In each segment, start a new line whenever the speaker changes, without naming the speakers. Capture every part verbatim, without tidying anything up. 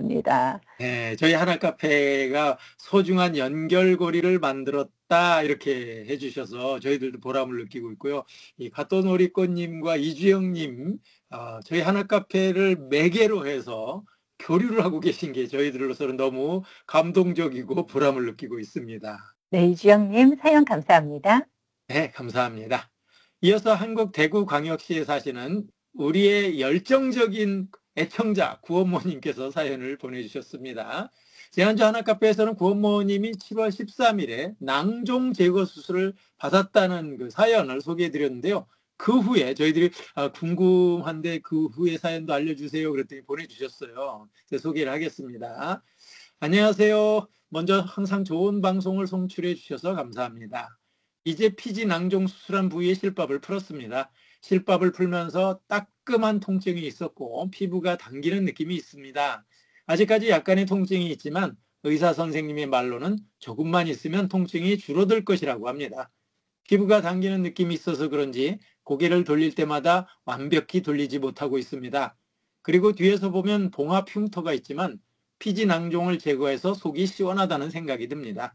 감사합니다.
네, 저희 하나카페가 소중한 연결고리를 만들었다 이렇게 해주셔서 저희들도 보람을 느끼고 있고요. 이 갓도놀이꽃님과 이주영님, 어, 저희 하나카페를 매개로 해서 교류를 하고 계신 게 저희들로서는 너무 감동적이고 보람을 느끼고 있습니다.
네, 이주영님 사연 감사합니다.
네, 감사합니다. 이어서 한국 대구광역시에 사시는 우리의 열정적인 애청자 구원모님께서 사연을 보내주셨습니다. 지난주 하나카페에서는 구원모님이 칠월 십삼일에 낭종 제거 수술을 받았다는 그 사연을 소개해드렸는데요. 그 후에 저희들이 궁금한데 그 후에 사연도 알려주세요 그랬더니 보내주셨어요. 제가 소개를 하겠습니다. 안녕하세요. 먼저 항상 좋은 방송을 송출해 주셔서 감사합니다. 이제 피지 낭종 수술한 부위에 실밥을 풀었습니다. 실밥을 풀면서 따끔한 통증이 있었고 피부가 당기는 느낌이 있습니다. 아직까지 약간의 통증이 있지만 의사 선생님의 말로는 조금만 있으면 통증이 줄어들 것이라고 합니다. 피부가 당기는 느낌이 있어서 그런지 고개를 돌릴 때마다 완벽히 돌리지 못하고 있습니다. 그리고 뒤에서 보면 봉합 흉터가 있지만 피지 낭종을 제거해서 속이 시원하다는 생각이 듭니다.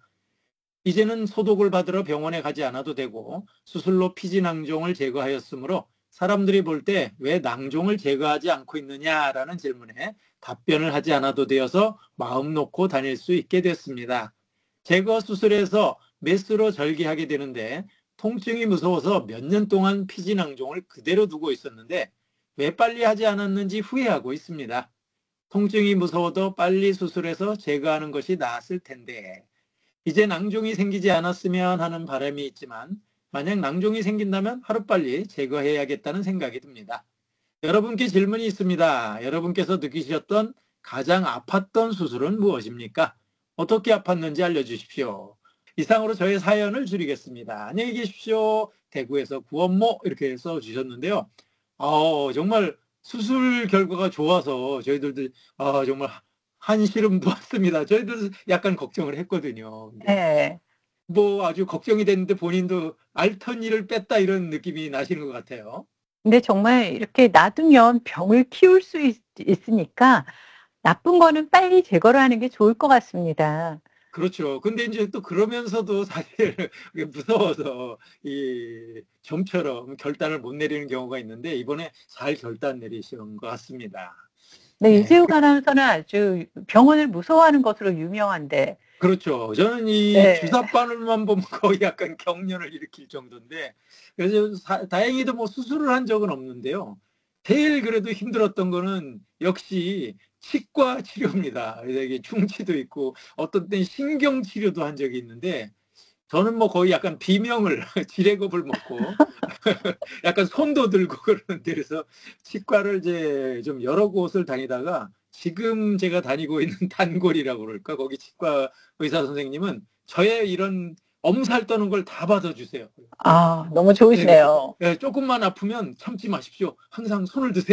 이제는 소독을 받으러 병원에 가지 않아도 되고 수술로 피지 낭종을 제거하였으므로 사람들이 볼 때 왜 낭종을 제거하지 않고 있느냐라는 질문에 답변을 하지 않아도 되어서 마음 놓고 다닐 수 있게 됐습니다. 제거 수술에서 메스로 절개하게 되는데 통증이 무서워서 몇 년 동안 피지 낭종을 그대로 두고 있었는데 왜 빨리 하지 않았는지 후회하고 있습니다. 통증이 무서워도 빨리 수술해서 제거하는 것이 나았을 텐데 이제 낭종이 생기지 않았으면 하는 바람이 있지만 만약 낭종이 생긴다면 하루빨리 제거해야겠다는 생각이 듭니다. 여러분께 질문이 있습니다. 여러분께서 느끼셨던 가장 아팠던 수술은 무엇입니까? 어떻게 아팠는지 알려주십시오. 이상으로 저의 사연을 줄이겠습니다. 안녕히 계십시오. 대구에서 구원모 이렇게 써주셨는데요. 어, 정말 수술 결과가 좋아서 저희들도 어, 정말 한시름 놓았습니다. 저희도 약간 걱정을 했거든요. 근데
네.
뭐 아주 걱정이 됐는데 본인도 알턴니를 뺐다 이런 느낌이 나시는 것 같아요.
근데 정말 이렇게 놔두면 병을 키울 수 있, 있으니까 나쁜 거는 빨리 제거를 하는 게 좋을 것 같습니다.
그렇죠. 근데 이제 또 그러면서도 사실 무서워서 이 좀처럼 결단을 못 내리는 경우가 있는데 이번에 잘 결단 내리신 것 같습니다.
네,
네.
이재욱 아나운서는 아주 병원을 무서워하는 것으로 유명한데.
그렇죠. 저는 이
네.
주사 바늘만 보면 거의 약간 경련을 일으킬 정도인데 그래서 사, 다행히도 뭐 수술을 한 적은 없는데요. 제일 그래도 힘들었던 거는 역시 치과 치료입니다. 이게 충치도 있고 어떤 때는 신경 치료도 한 적이 있는데 저는 뭐 거의 약간 비명을 지레겁을 먹고 약간 손도 들고 그러는데 그래서 치과를 이제 좀 여러 곳을 다니다가 지금 제가 다니고 있는 단골이라고 그럴까 거기 치과 의사 선생님은 저의 이런 엄살 떠는 걸 다 받아주세요.
아, 너무
네, 그래서
좋으시네요.
네, 조금만 아프면 참지 마십시오. 항상 손을 드세요.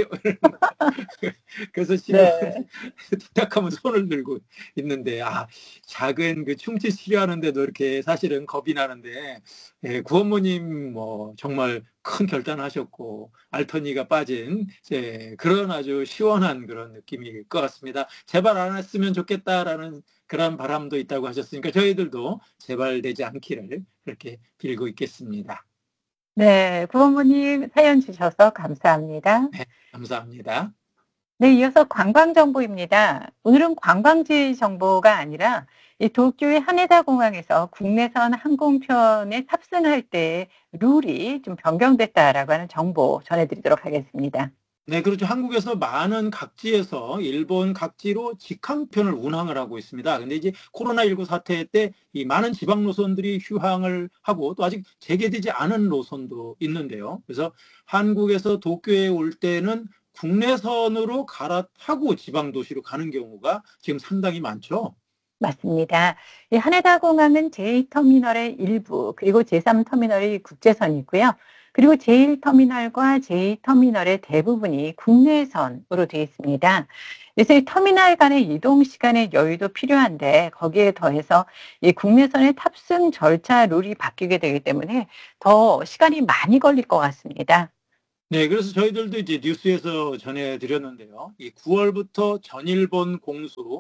그래서 지금
네.
툭탁하면 손을 들고 있는데 아 작은 그 충치 치료하는데도 이렇게 사실은 겁이 나는데 예, 구원모님 뭐 정말 큰 결단하셨고 알터니가 빠진 예, 그런 아주 시원한 그런 느낌일 것 같습니다. 제발 안 했으면 좋겠다라는 그런 바람도 있다고 하셨으니까 저희들도 제발 되지 않기를 그렇게 빌고 있겠습니다.
네, 구원모님 사연 주셔서 감사합니다.
네, 감사합니다.
네, 이어서 관광 정보입니다. 오늘은 관광지 정보가 아니라 이 도쿄의 하네다 공항에서 국내선 항공편에 탑승할 때 룰이 좀 변경됐다라고 하는 정보 전해드리도록 하겠습니다.
네, 그렇죠. 한국에서 많은 각지에서 일본 각지로 직항편을 운항을 하고 있습니다. 근데 이제 코로나십구 사태 때 이 많은 지방 노선들이 휴항을 하고 또 아직 재개되지 않은 노선도 있는데요. 그래서 한국에서 도쿄에 올 때는 국내선으로 갈아타고 지방 도시로 가는 경우가 지금 상당히 많죠.
맞습니다. 이 하네다 공항은 제이 터미널의 일부, 그리고 제삼 터미널이 국제선이고요. 그리고 제일 터미널과 제이 터미널의 대부분이 국내선으로 되어 있습니다. 그래서 이 터미널 간의 이동 시간의 여유도 필요한데 거기에 더해서 이 국내선의 탑승 절차 룰이 바뀌게 되기 때문에 더 시간이 많이 걸릴 것 같습니다.
네, 그래서 저희들도 이제 뉴스에서 전해드렸는데요. 이 구월부터 전일본 공수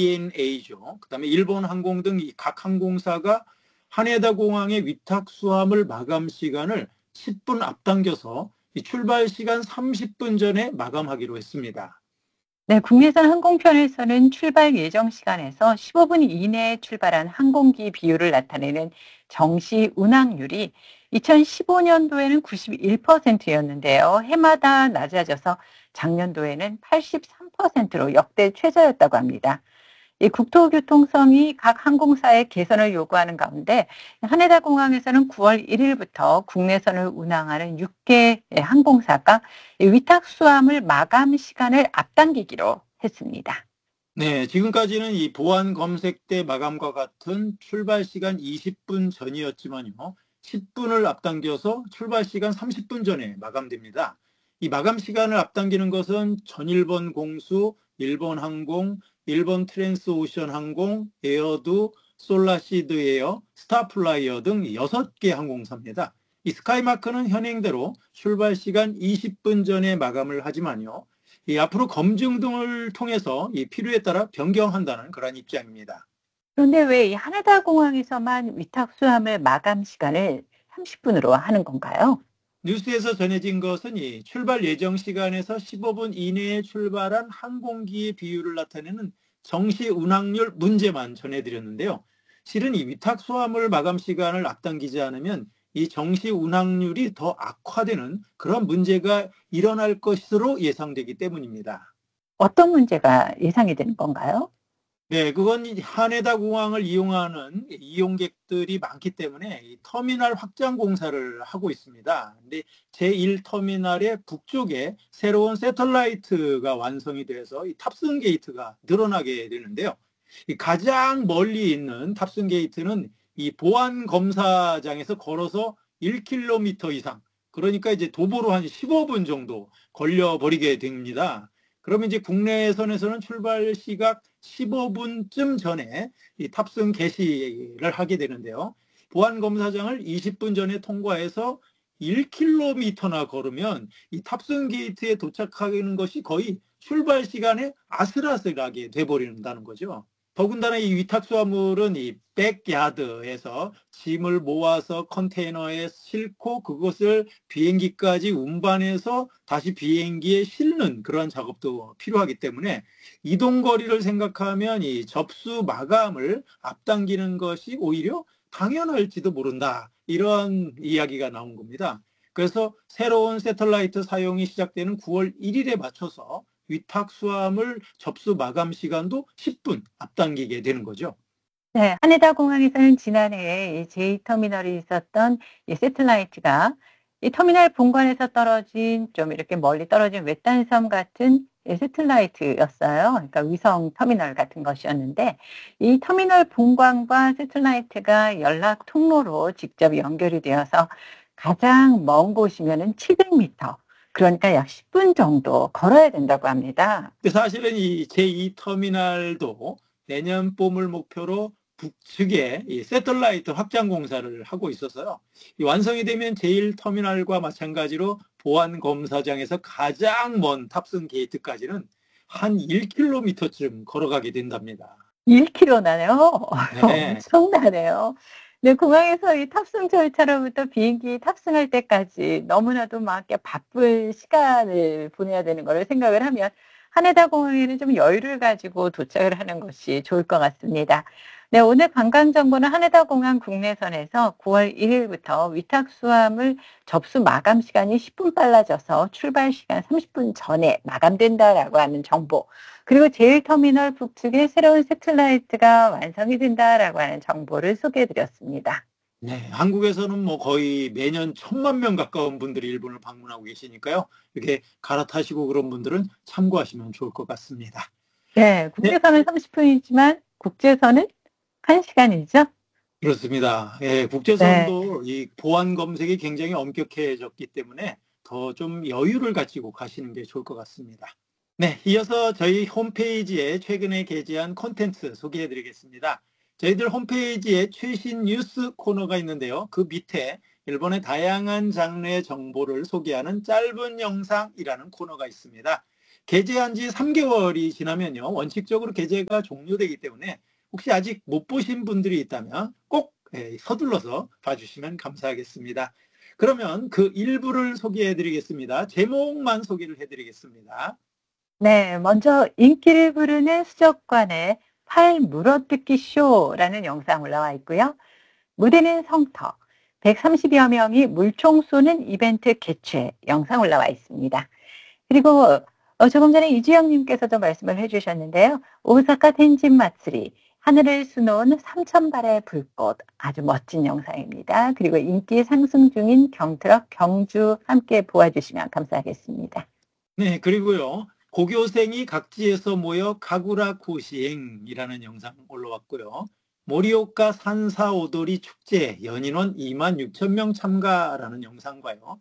에이엔에이죠. 그다음에 일본 항공 등 이 각 항공사가 하네다 공항의 위탁 수함을 마감 시간을 십 분 앞당겨서 이 출발 시간 삼십 분 전에 마감하기로 했습니다.
네, 국내선 항공편에서는 출발 예정 시간에서 십오 분 이내에 출발한 항공기 비율을 나타내는 정시 운항률이 이천십오 년도에는 구십일 퍼센트였는데요. 해마다 낮아져서 작년도에는 팔십삼 퍼센트로 역대 최저였다고 합니다. 이 국토교통성이 각 항공사의 개선을 요구하는 가운데 하네다 공항에서는 구월 일일부터 국내선을 운항하는 여섯 개 항공사가 위탁 수함을 마감 시간을 앞당기기로 했습니다.
네, 지금까지는 이 보안 검색 대 마감과 같은 출발 시간 이십 분 전이었지만요. 십 분을 앞당겨서 출발 시간 삼십 분 전에 마감됩니다. 이 마감 시간을 앞당기는 것은 전일본 공수, 일본 항공, 일본 트랜스오션 항공, 에어두, 솔라시드 에어, 스타플라이어 등 여섯 개 항공사입니다. 이 스카이마크는 현행대로 출발 시간 이십 분 전에 마감을 하지만요. 이 앞으로 검증 등을 통해서 이 필요에 따라 변경한다는 그런 입장입니다.
그런데 왜 이 하네다 공항에서만 위탁 수함을 마감 시간을 삼십 분으로 하는 건가요?
뉴스에서 전해진 것은 이 출발 예정 시간에서 십오 분 이내에 출발한 항공기의 비율을 나타내는 정시 운항률 문제만 전해드렸는데요. 실은 이 위탁 수함을 마감 시간을 앞당기지 않으면 이 정시 운항률이 더 악화되는 그런 문제가 일어날 것으로 예상되기 때문입니다.
어떤 문제가 예상이 되는 건가요?
네, 그건 하네다 공항을 이용하는 이용객들이 많기 때문에 이 터미널 확장 공사를 하고 있습니다. 근데 제일 터미널의 북쪽에 새로운 새털라이트가 완성이 돼서 이 탑승 게이트가 늘어나게 되는데요. 이 가장 멀리 있는 탑승 게이트는 이 보안 검사장에서 걸어서 일 킬로미터 이상, 그러니까 이제 도보로 한 십오 분 정도 걸려 버리게 됩니다. 그러면 이제 국내선에서는 출발 시각 십오 분쯤 전에 이 탑승 개시를 하게 되는데요. 보안검사장을 이십 분 전에 통과해서 일 킬로미터나 걸으면 이 탑승 게이트에 도착하는 것이 거의 출발 시간에 아슬아슬하게 돼버린다는 거죠. 더군다나 이 위탁 수화물은 이 백야드에서 짐을 모아서 컨테이너에 싣고 그것을 비행기까지 운반해서 다시 비행기에 싣는 그러한 작업도 필요하기 때문에 이동 거리를 생각하면 이 접수 마감을 앞당기는 것이 오히려 당연할지도 모른다. 이런 이야기가 나온 겁니다. 그래서 새로운 새털라이트 사용이 시작되는 구월 일일에 맞춰서 위탁 수함을 접수 마감 시간도 십 분 앞당기게 되는 거죠.
네, 하네다 공항에서는 지난해에 이 제이터미널이 있었던 이 새틀라이트가 이 터미널 본관에서 떨어진 좀 이렇게 멀리 떨어진 외딴 섬 같은 이 새틀라이트였어요. 그러니까 위성 터미널 같은 것이었는데 이 터미널 본관과 새틀라이트가 연락 통로로 직접 연결이 되어서 가장 먼 곳이면은 칠백 미터, 그러니까 약 십 분 정도 걸어야 된다고 합니다.
근데 사실은 이 제이 터미널도 내년 봄을 목표로 북측에 이 새틀라이트 확장 공사를 하고 있어서요. 이 완성이 되면 제일 터미널과 마찬가지로 보안 검사장에서 가장 먼 탑승 게이트까지는 한 일 킬로미터쯤 걸어가게 된답니다.
일 킬로미터나요?
네.
엄청나네요. 네, 공항에서 이 탑승 절차로부터 비행기 탑승할 때까지 너무나도 막 이렇게 바쁜 시간을 보내야 되는 거를 생각을 하면 하네다 공항에는 좀 여유를 가지고 도착을 하는 것이 좋을 것 같습니다. 네, 오늘 관광 정보는 하네다 공항 국내선에서 구월 일일부터 위탁 수함을 접수 마감 시간이 십 분 빨라져서 출발 시간 삼십 분 전에 마감된다라고 하는 정보, 그리고 제일터미널 북측에 새로운 새틀라이트가 완성이 된다라고 하는 정보를 소개해 드렸습니다.
네, 한국에서는 뭐 거의 매년 천만 명 가까운 분들이 일본을 방문하고 계시니까요. 이렇게 갈아타시고 그런 분들은 참고하시면 좋을 것 같습니다.
네,
네,
국내선은 삼십 분이지만 국제선은 한 시간이죠?
그렇습니다. 예,
네.
국제선도 이 보안 검색이 굉장히 엄격해졌기 때문에 더 좀 여유를 가지고 가시는 게 좋을 것 같습니다. 네, 이어서 저희 홈페이지에 최근에 게재한 콘텐츠 소개해 드리겠습니다. 저희들 홈페이지에 최신 뉴스 코너가 있는데요. 그 밑에 일본의 다양한 장르의 정보를 소개하는 짧은 영상이라는 코너가 있습니다. 게재한 지 삼 개월이 지나면요, 원칙적으로 게재가 종료되기 때문에 혹시 아직 못 보신 분들이 있다면 꼭 서둘러서 봐주시면 감사하겠습니다. 그러면 그 일부를 소개해드리겠습니다. 제목만 소개를 해드리겠습니다.
네, 먼저 인기를 부르는 수족관의 팔 물어뜯기 쇼라는 영상 올라와 있고요. 무대는 성터, 백삼십여 명이 물총 쏘는 이벤트 개최 영상 올라와 있습니다. 그리고 어, 조금 전에 이주영님께서도 말씀을 해주셨는데요. 오사카 텐진 마츠리, 하늘을 수놓은 삼천 발의 불꽃, 아주 멋진 영상입니다. 그리고 인기 상승 중인 경트럭 경주 함께 보아주시면 감사하겠습니다.
네, 그리고요, 고교생이 각지에서 모여 가구라 고시행이라는 영상 올라왔고요. 모리오카 산사오도리 축제 연인원 이만 육천 명 참가라는 영상과요.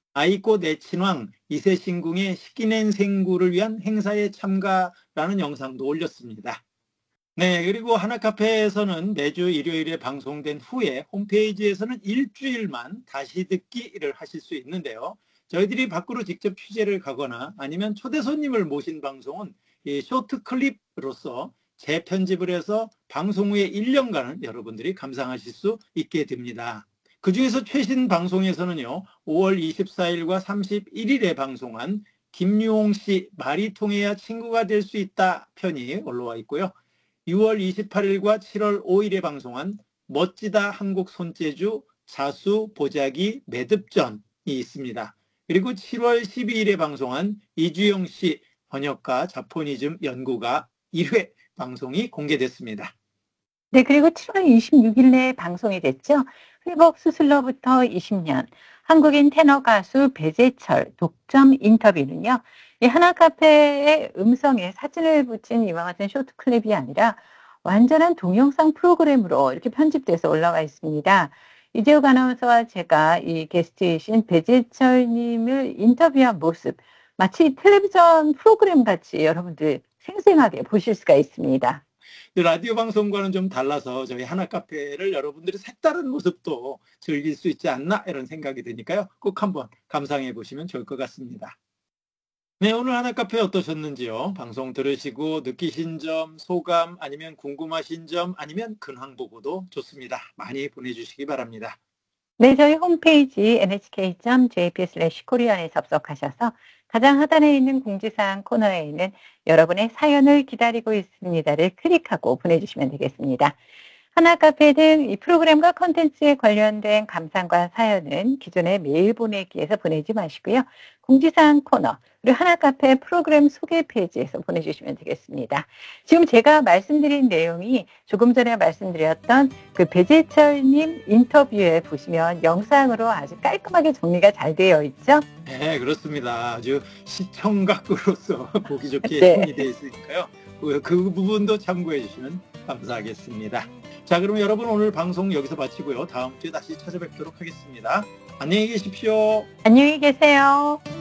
아이코 내친왕 이세신궁의 시기넨 생구를 위한 행사에 참가라는 영상도 올렸습니다. 네, 그리고 하나카페에서는 매주 일요일에 방송된 후에 홈페이지에서는 일주일만 다시 듣기를 하실 수 있는데요. 저희들이 밖으로 직접 취재를 가거나 아니면 초대 손님을 모신 방송은 이 쇼트 클립으로서 재편집을 해서 방송 후에 일 년간은 여러분들이 감상하실 수 있게 됩니다. 그 중에서 최신 방송에서는요, 오월 이십사일과 삼십일일에 방송한 김유홍 씨 말이 통해야 친구가 될 수 있다 편이 올라와 있고요. 유월 이십팔일과 칠월 오일에 방송한 멋지다 한국 손재주 자수 보자기 매듭전이 있습니다. 그리고 칠월 십이일에 방송한 이주영 씨 번역가 자포니즘 연구가 일 회 방송이 공개됐습니다.
네, 그리고 칠월 이십육일에 방송이 됐죠. 회복 수술로부터 이십 년, 한국인 테너 가수 배재철 독점 인터뷰는요. 이 하나카페의 음성에 사진을 붙인 이와 같은 쇼트 클립이 아니라 완전한 동영상 프로그램으로 이렇게 편집돼서 올라와 있습니다. 이재욱 아나운서와 제가 이 게스트이신 배재철님을 인터뷰한 모습, 마치 텔레비전 프로그램 같이 여러분들 생생하게 보실 수가 있습니다.
라디오 방송과는 좀 달라서 저희 하나카페를 여러분들이 색다른 모습도 즐길 수 있지 않나 이런 생각이 드니까요. 꼭 한번 감상해 보시면 좋을 것 같습니다. 네, 오늘 하나카페 어떠셨는지요? 방송 들으시고 느끼신 점, 소감, 아니면 궁금하신 점, 아니면 근황 보고도 좋습니다. 많이 보내주시기 바랍니다.
네, 저희 홈페이지 엔에이치케이 점 제이피이 슬래시 코리안에 접속하셔서 가장 하단에 있는 공지사항 코너에 있는 여러분의 사연을 기다리고 있습니다를 클릭하고 보내주시면 되겠습니다. 하나카페 등 이 프로그램과 콘텐츠에 관련된 감상과 사연은 기존의 메일 보내기에서 보내지 마시고요. 공지사항 코너, 그리고 하나카페 프로그램 소개 페이지에서 보내주시면 되겠습니다. 지금 제가 말씀드린 내용이 조금 전에 말씀드렸던 그 배재철님 인터뷰에 보시면 영상으로 아주 깔끔하게 정리가 잘 되어 있죠?
네, 그렇습니다. 아주 시청각으로서 보기 좋게
네.
정리되어 있으니까요. 그, 그 부분도 참고해 주시면 감사하겠습니다. 자, 그럼 여러분 오늘 방송 여기서 마치고요. 다음 주에 다시 찾아뵙도록 하겠습니다. 안녕히 계십시오.
안녕히 계세요.